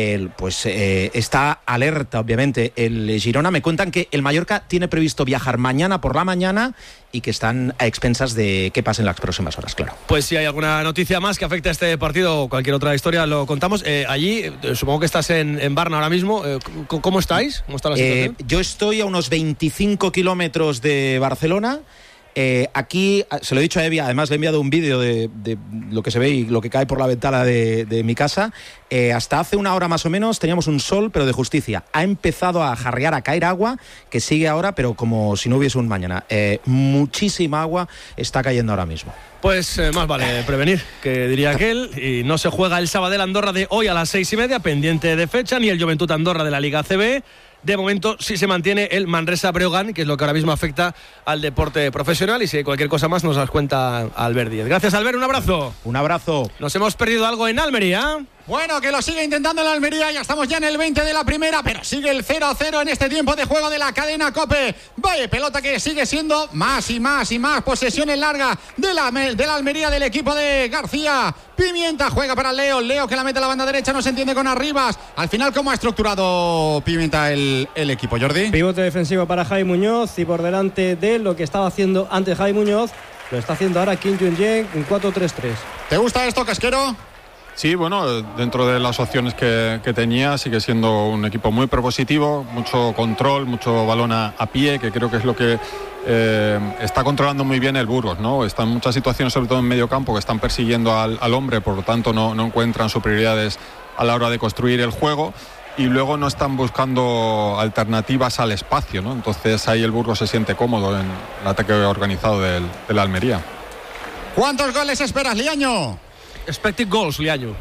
Está alerta obviamente el Girona. Me cuentan que el Mallorca tiene previsto viajar mañana por la mañana y que están a expensas de qué pase en las próximas horas, claro.
Pues si hay alguna noticia más que afecte a este partido o cualquier otra historia, lo contamos. Allí, supongo que estás en Varna ahora mismo. ¿Cómo estáis? ¿Cómo está la situación?
Yo estoy a unos 25 kilómetros de Barcelona. Aquí, se lo he dicho a Evi, además le he enviado un vídeo de lo que se ve y lo que cae por la ventana de mi casa. Hasta hace una hora más o menos teníamos un sol, pero de justicia. Ha empezado a jarrear, a caer agua, que sigue ahora, pero como si no hubiese un mañana. Muchísima agua está cayendo ahora mismo.
Pues más vale prevenir, que diría aquel. Y no se juega el Sabadell Andorra de hoy a las 6:30, pendiente de fecha, ni el Joventut Andorra de la Liga CB. De momento sí se mantiene el Manresa Breogán, que es lo que ahora mismo afecta al deporte profesional, y si hay cualquier cosa más nos las cuenta Albert Díez. Gracias, Albert, un abrazo.
Un abrazo.
Nos hemos perdido algo en Almería.
Bueno, que lo sigue intentando el Almería, ya estamos ya en el 20 de la primera, pero sigue el 0-0 en este tiempo de juego de la cadena COPE. Vaya pelota que sigue siendo más y más posesiones largas de la Almería, del equipo de García Pimienta. Juega para Leo que la mete a la banda derecha, no se entiende con Arribas. Al final, ¿cómo ha estructurado Pimienta el equipo, Jordi?
Pivote defensivo para Javi Muñoz, y por delante de lo que estaba haciendo antes Javi Muñoz, lo está haciendo ahora Kim Jong-un, un 4-3-3.
¿Te gusta esto, Casquero?
Sí, bueno, dentro de las opciones que tenía, sigue siendo un equipo muy propositivo, mucho control, mucho balón a pie, que creo que es lo que está controlando muy bien el Burgos, ¿no? Están en muchas situaciones, sobre todo en medio campo, que están persiguiendo al hombre, por lo tanto no encuentran sus prioridades a la hora de construir el juego, y luego no están buscando alternativas al espacio, ¿no? Entonces ahí el Burgos se siente cómodo en el ataque organizado de la Almería.
¿Cuántos goles esperas, Liaño?
Expected goals, Liaño.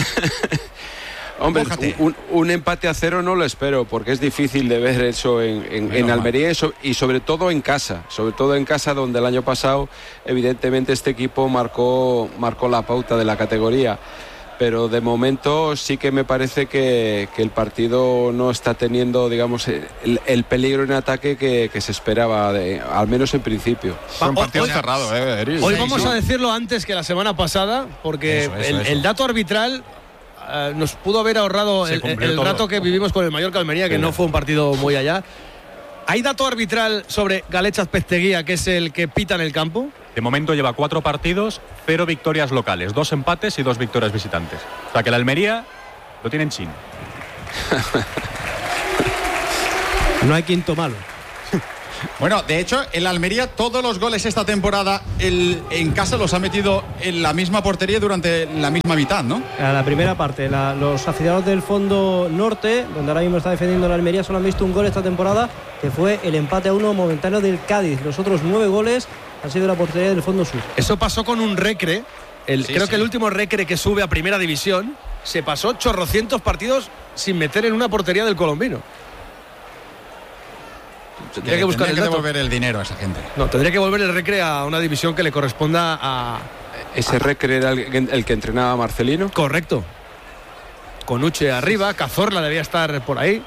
Hombre, un empate a 0 no lo espero, porque es difícil de ver eso en Almería, y sobre todo en casa, donde el año pasado evidentemente este equipo marcó la pauta de la categoría. Pero de momento sí que me parece que el partido no está teniendo, digamos, el peligro en ataque que se esperaba, al menos en principio.
Fue un partido cerrado, Eric.
Hoy vamos a decirlo antes que la semana pasada, porque el dato arbitral nos pudo haber ahorrado el rato que vivimos con el Mallorca Almería, que no fue un partido muy allá. ¿Hay dato arbitral sobre Galet Azpeitia, que es el que pita en el campo?
De momento lleva 4 partidos, 0 victorias locales, 2 empates y 2 victorias visitantes. O sea que la Almería lo tiene en chin.
No hay quinto malo.
Bueno, de hecho, el Almería todos los goles esta temporada en casa los ha metido en la misma portería durante la misma mitad, ¿no?
A la primera parte, los aficionados del fondo norte, donde ahora mismo está defendiendo la Almería, solo han visto un gol esta temporada, que fue el empate a 1 momentáneo del Cádiz. Los otros 9 goles han sido la portería del fondo sur.
Eso pasó con un Recre. Creo que el último Recre que sube a primera división se pasó chorrocientos partidos sin meter en una portería del colombino.
Tendría que devolver el dinero a esa gente.
No, tendría que volver el Recre a una división que le corresponda a...
¿Ese Recre era el que entrenaba Marcelino?
Correcto. Con Uche arriba, Cazorla debía estar por ahí.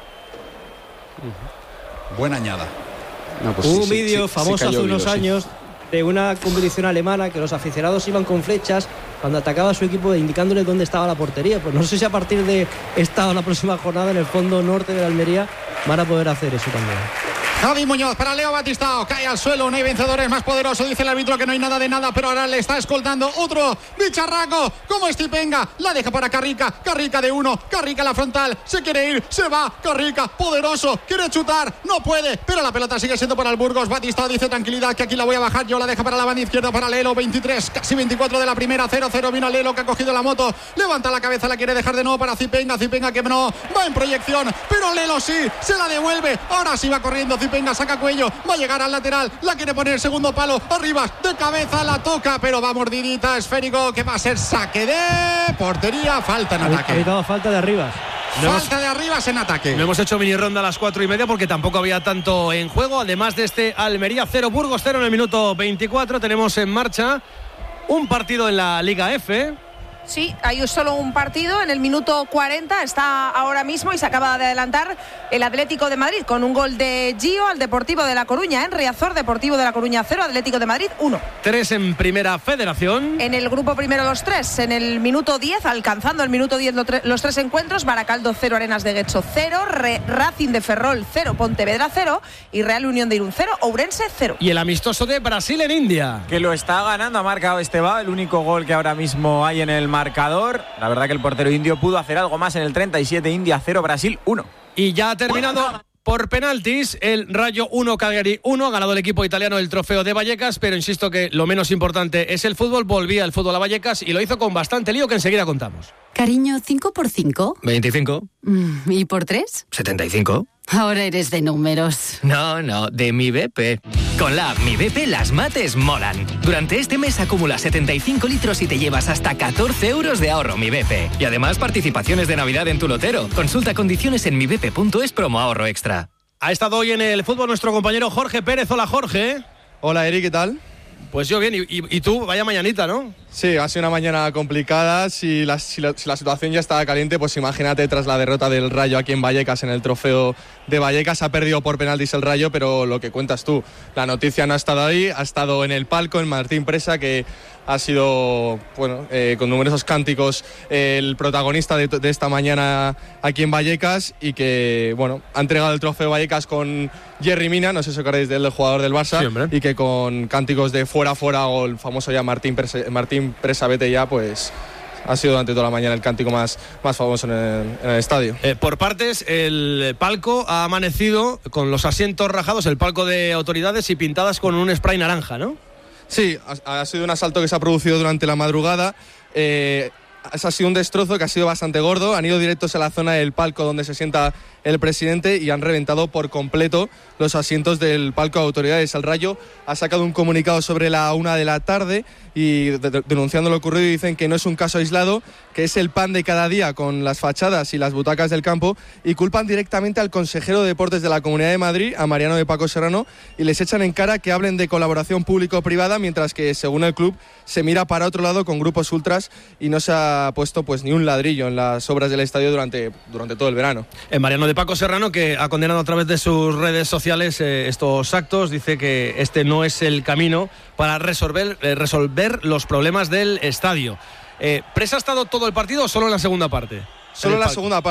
Buena añada.
No, pues
un vídeo famoso hace unos años de una competición alemana que los aficionados iban con flechas cuando atacaba a su equipo indicándole dónde estaba la portería. Pues no sé si a partir de esta o la próxima jornada en el fondo norte de la Almería van a poder hacer eso también.
Javi Muñoz para Leo Batistao, cae al suelo, no hay vencedores más poderosos, dice el árbitro que no hay nada de nada, pero ahora le está escoltando otro bicharraco como Stipenga, la deja para Carrica, Carrica de 1, Carrica la frontal, se quiere ir, se va, Carrica, poderoso, quiere chutar, no puede, pero la pelota sigue siendo para el Burgos. Batistao dice tranquilidad que aquí la voy a bajar yo, la deja para la banda izquierda para Lelo, 23, casi 24 de la primera, 0-0, vino Lelo que ha cogido la moto, levanta la cabeza, la quiere dejar de nuevo para Cipenga, Cipenga que no, va en proyección, pero Lelo sí, se la devuelve, ahora sí va corriendo Cipenga, saca cuello, va a llegar al lateral, la quiere poner segundo palo, arriba, de cabeza, la toca, pero va mordidita, esférico, que va a ser saque de portería, falta en ataque.
Ha dado falta de Arribas.
Falta de Arribas en ataque.
No hemos hecho mini ronda a las 4:30 porque tampoco había tanto en juego, además de este Almería 0, Burgos 0 en el minuto 24, tenemos en marcha un partido en la Liga F.
Sí, hay solo un partido en el minuto 40, está ahora mismo y se acaba de adelantar el Atlético de Madrid con un gol de Gio al Deportivo de La Coruña, en Riazor, Deportivo de La Coruña 0, Atlético de Madrid 1.
3 en Primera Federación.
En el grupo primero los 3, en el minuto 10, alcanzando el minuto 10 los 3 encuentros, Baracaldo 0, Arenas de Guecho 0, Racing de Ferrol 0, Pontevedra 0 y Real Unión de Irún 0, Ourense 0.
Y el amistoso de Brasil en India.
Que lo está ganando, ha marcado Estebao, el único gol que ahora mismo hay en el marcador. La verdad que el portero indio pudo hacer algo más en el 37, India 0, Brasil 1.
Y ya ha terminado por penaltis, el Rayo 1, Cagliari 1, ha ganado el equipo italiano el trofeo de Vallecas, pero insisto que lo menos importante es el fútbol, volvía el fútbol a Vallecas y lo hizo con bastante lío que enseguida contamos.
Cariño, ¿5 por 5?
25.
¿Y por 3?
75.
Ahora eres de números.
No, de Mi BP. Con la app Mi BP las mates molan. Durante este mes acumula 75 litros y te llevas hasta 14 euros de ahorro Mi BP. Y además participaciones de Navidad en tu lotero. Consulta condiciones en mibp.es promo ahorro extra.
Ha estado hoy en el fútbol nuestro compañero Jorge Pérez. Hola, Jorge.
Hola, Eric, ¿qué tal?
Pues yo bien, y tú, vaya mañanita, ¿no?
Sí, ha sido una mañana complicada. Si la situación ya estaba caliente, pues imagínate tras la derrota del Rayo aquí en Vallecas, en el trofeo de Vallecas. Ha perdido por penaltis el Rayo, pero lo que cuentas tú, la noticia no ha estado ahí, ha estado en el palco, en Martín Presa, que ha sido, bueno, con numerosos cánticos, el protagonista de esta mañana aquí en Vallecas, y que, bueno, ha entregado el trofeo Vallecas con Jerry Mina, no sé si os acordáis del jugador del Barça, sí, y que con cánticos de fuera, o el famoso ya Martín Presa, vete ya, pues ha sido durante toda la mañana el cántico más famoso en el estadio.
Por partes, el palco ha amanecido con los asientos rajados, el palco de autoridades, y pintadas con un spray naranja, ¿no?
Sí, ha sido un asalto que se ha producido durante la madrugada. Ha sido un destrozo que ha sido bastante gordo. Han ido directos a la zona del palco donde se sienta el presidente y han reventado por completo los asientos del palco de autoridades. El Rayo ha sacado un comunicado sobre la 1 de la tarde y denunciando lo ocurrido, y dicen que no es un caso aislado, que es el pan de cada día con las fachadas y las butacas del campo, y culpan directamente al consejero de Deportes de la Comunidad de Madrid, a Mariano de Paco Serrano, y les echan en cara que hablen de colaboración público-privada, mientras que, según el club, se mira para otro lado con grupos ultras y no se ha puesto pues ni un ladrillo en las obras del estadio durante todo el verano.
Mariano de Paco Serrano, que ha condenado a través de sus redes sociales estos actos, dice que este no es el camino para resolver los problemas del estadio. ¿Presa ha estado todo el partido o solo en la segunda parte?
Solo la segunda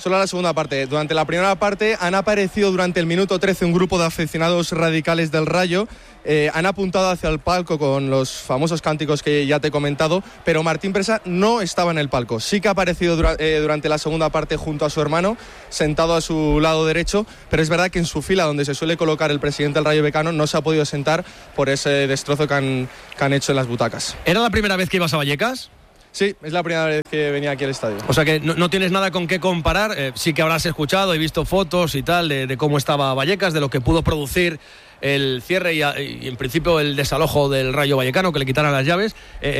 parte. Durante la primera parte han aparecido durante el minuto 13 un grupo de aficionados radicales del Rayo. Han apuntado hacia el palco con los famosos cánticos que ya te he comentado, pero Martín Presa no estaba en el palco. Sí que ha aparecido durante la segunda parte junto a su hermano, sentado a su lado derecho, pero es verdad que en su fila, donde se suele colocar el presidente del Rayo Vallecano, no se ha podido sentar por ese destrozo que han hecho en las butacas.
¿Era la primera vez que ibas a Vallecas?
Sí, es la primera vez que venía aquí al estadio.
O sea que no tienes nada con qué comparar. Sí que habrás escuchado y visto fotos y tal de cómo estaba Vallecas, de lo que pudo producir el cierre y en principio el desalojo del Rayo Vallecano, que le quitaran las llaves.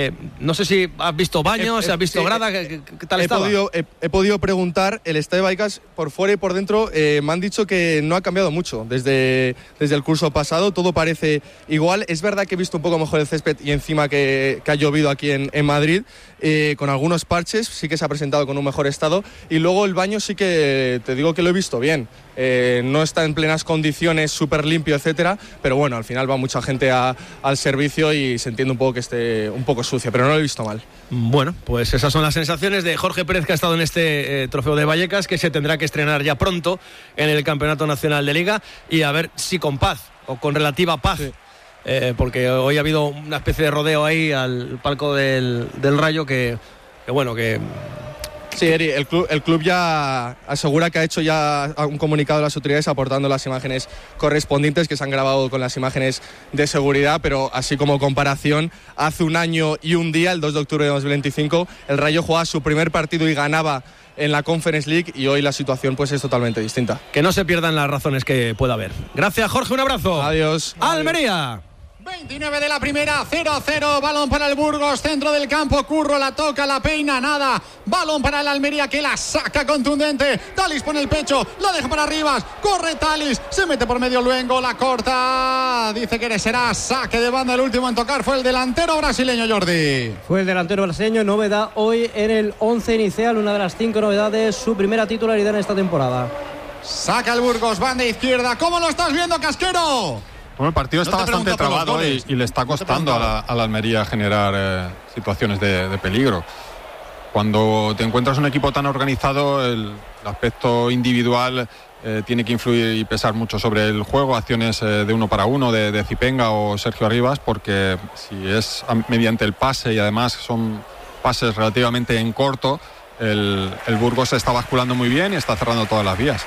No sé si has visto baños, has visto grada, ¿qué tal estaba?
He podido preguntar. El estadio de Vallecas, por fuera y por dentro, me han dicho que no ha cambiado mucho desde el curso pasado. Todo parece igual. Es verdad que he visto un poco mejor el césped y encima que ha llovido aquí en Madrid, con algunos parches. Sí que se ha presentado con un mejor estado. Y luego el baño sí que te digo que lo he visto bien. No está en plenas condiciones, súper limpio, etcétera, pero bueno, al final va mucha gente al servicio y se entiende un poco que esté un poco sucio, pero no lo he visto mal.
Bueno, pues esas son las sensaciones de Jorge Pérez, que ha estado en este trofeo de Vallecas, que se tendrá que estrenar ya pronto en el Campeonato Nacional de Liga, y a ver si con paz o con relativa paz. Sí. Porque hoy ha habido una especie de rodeo ahí al palco del Rayo que bueno, que...
Sí, Eri, el club ya asegura que ha hecho ya un comunicado a las autoridades aportando las imágenes correspondientes que se han grabado con las imágenes de seguridad, pero así como comparación, hace un año y un día, el 2 de octubre de 2025, el Rayo jugaba su primer partido y ganaba en la Conference League, y hoy la situación pues es totalmente distinta.
Que no se pierdan las razones que pueda haber. Gracias, Jorge, un abrazo.
Adiós.
Almería.
29 de la primera, 0-0, balón para el Burgos, centro del campo, Curro la toca, la peina, nada, balón para el Almería que la saca contundente, Talis pone el pecho, la deja para Rivas, corre Talis, se mete por medio Luengo, la corta, dice que será saque de banda. El último en tocar fue el delantero brasileño, Jordi.
Fue el delantero brasileño, novedad hoy en el 11 inicial, una de las 5 novedades, su primera titularidad en esta temporada.
Saca el Burgos, banda izquierda, ¿cómo lo estás viendo, Casquero?
Bueno, el partido está bastante trabado y le está costando a la Almería generar situaciones de peligro. Cuando te encuentras un equipo tan organizado, el aspecto individual tiene que influir y pesar mucho sobre el juego. Acciones de uno para uno de Zipenga o Sergio Arribas, porque si es mediante el pase y además son pases relativamente en corto, el Burgos se está basculando muy bien y está cerrando todas las vías.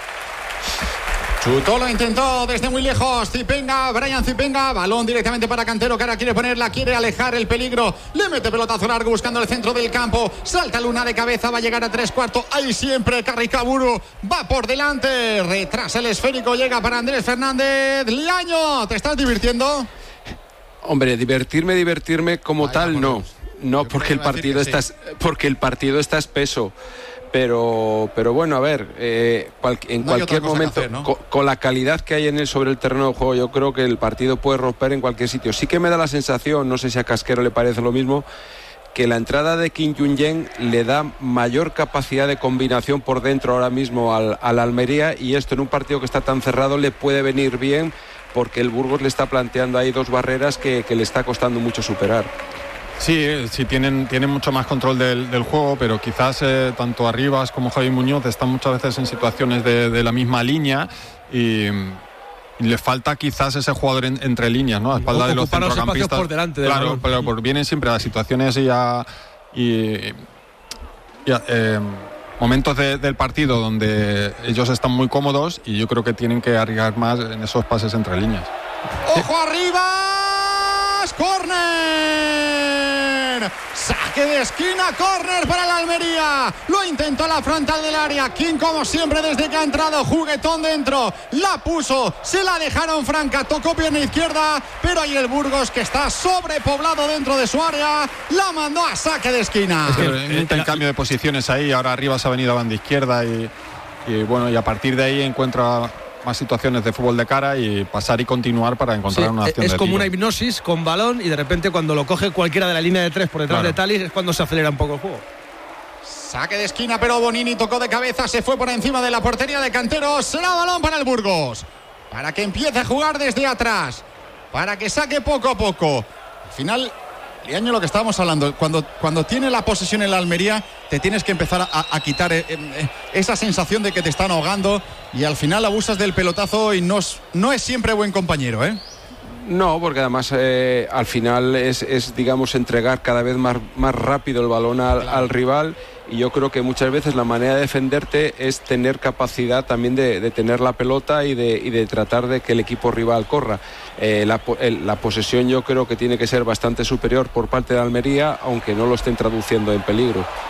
Chutó, lo intentó desde muy lejos Brian Zipenga, balón directamente para Cantero, que ahora quiere ponerla, quiere alejar el peligro, le mete pelotazo largo buscando el centro del campo, salta Luna de cabeza, va a llegar a 3/4, ahí siempre Carricaburu va por delante, retrasa el esférico, llega para Andrés Fernández. Liaño, ¿te estás divirtiendo?
Hombre, divertirme como tal no, porque el partido está espeso. Pero bueno, a ver, en cualquier momento, con la calidad que hay en él sobre el terreno de juego, yo creo que el partido puede romper en cualquier sitio. Sí que me da la sensación, no sé si a Casquero le parece lo mismo, que la entrada de Kim Jung-yen le da mayor capacidad de combinación por dentro ahora mismo al Almería, y esto en un partido que está tan cerrado le puede venir bien, porque el Burgos le está planteando ahí dos barreras que le está costando mucho superar.
Sí, tienen mucho más control del juego, pero quizás tanto Arribas como Javi Muñoz están muchas veces en situaciones de la misma línea y le falta quizás ese jugador entre líneas, ¿no? A espalda de los centrocampistas.
Por delante
claro, pero vienen siempre las situaciones y momentos del partido donde ellos están muy cómodos, y yo creo que tienen que arriesgar más en esos pases entre líneas.
¡Ojo Arribas! ¡Córner! Saque de esquina, córner para la Almería. Lo intentó a la frontal del área. King, como siempre, desde que ha entrado, juguetón dentro. La puso, se la dejaron franca. Tocó pierna izquierda, pero ahí el Burgos, que está sobrepoblado dentro de su área, la mandó a saque de esquina.
Es que un intercambio de posiciones ahí. Ahora arriba se ha venido a banda izquierda y bueno, y a partir de ahí encuentra más situaciones de fútbol de cara y pasar y continuar para encontrar una acción de tiro.
Es como una hipnosis con balón, y de repente cuando lo coge cualquiera de la línea de tres por detrás de Talis es cuando se acelera un poco el juego.
Saque de esquina, pero Bonini tocó de cabeza, se fue por encima de la portería de Cantero. Será balón para el Burgos, para que empiece a jugar desde atrás, para que saque poco a poco. Al final
Liaño, lo que estábamos hablando, cuando tiene la posesión en la Almería, te tienes que empezar a quitar esa sensación de que te están ahogando y al final abusas del pelotazo y no es siempre buen compañero, ¿eh?
No, porque además al final es digamos, entregar cada vez más rápido el balón al rival, y yo creo que muchas veces la manera de defenderte es tener capacidad también de tener la pelota y de tratar de que el equipo rival corra. La posesión yo creo que tiene que ser bastante superior por parte de Almería, aunque no lo estén traduciendo en peligro.